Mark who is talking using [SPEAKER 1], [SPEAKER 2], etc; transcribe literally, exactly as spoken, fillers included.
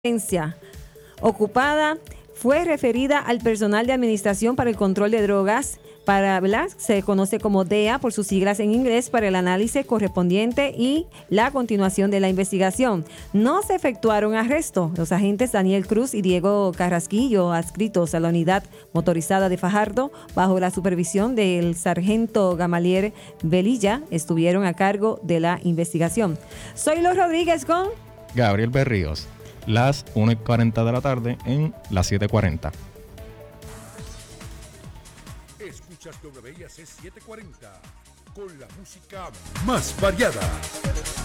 [SPEAKER 1] ocupada fue referida al personal de Administración para el Control de Drogas, para, ¿verdad? Se conoce como D E A por sus siglas en inglés, para el análisis correspondiente y la continuación de la investigación. No se efectuaron arrestos. Los agentes Daniel Cruz y Diego Carrasquillo, adscritos a la unidad motorizada de Fajardo, bajo la supervisión del sargento Gamaliel Velilla, estuvieron a cargo de la investigación. Soy Los Rodríguez con
[SPEAKER 2] Gabriel Berríos. Las una y cuarenta de la tarde en las siete y cuarenta.
[SPEAKER 3] Escuchas W I A C setecientos cuarenta con la música más variada.